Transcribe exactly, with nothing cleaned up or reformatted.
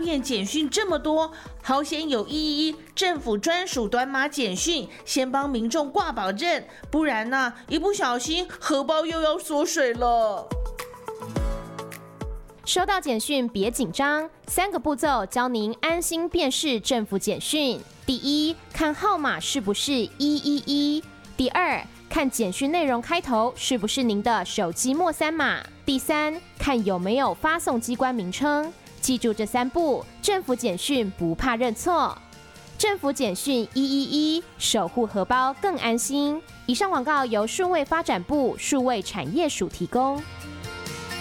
面简讯这么多，好险有一一政府专属短码简讯，先帮民众挂保证，不然呢、啊，一不小心荷包又要缩水了。 收到简讯别紧张，三个步骤教您安心辨识政府简讯。第一，看号码是不是一一一；第二，看简讯内容开头是不是您的手机末三码；第三，看有没有发送机关名称。记住这三步，政府简讯不怕认错。政府简讯一一一，守护荷包更安心。以上广告由数位发展部数位产业署提供。